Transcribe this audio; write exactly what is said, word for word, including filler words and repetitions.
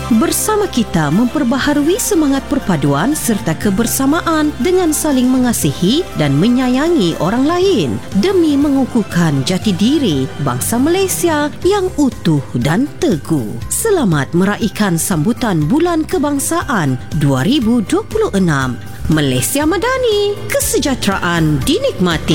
Bersama kita memperbaharui semangat perpaduan serta kebersamaan dengan saling mengasihi dan menyayangi orang lain demi mengukuhkan jati diri bangsa Malaysia yang utuh dan teguh. Selamat meraihkan sambutan Bulan Kebangsaan dua ribu dua puluh enam. Malaysia Madani, kesejahteraan dinikmati.